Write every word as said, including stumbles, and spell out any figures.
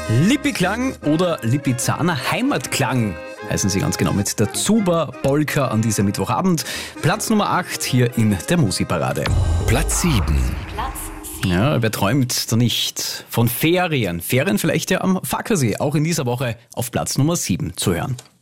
Lippiklang oder Lipizzaner Heimatklang heißen sie ganz genau mit der Zuba Polka an diesem Mittwochabend. Platz Nummer acht hier in der Musikparade. Platz sieben. Ja, wer träumt da nicht von Ferien? Ferien vielleicht ja am Fackersee, auch in dieser Woche auf Platz Nummer sieben zu hören.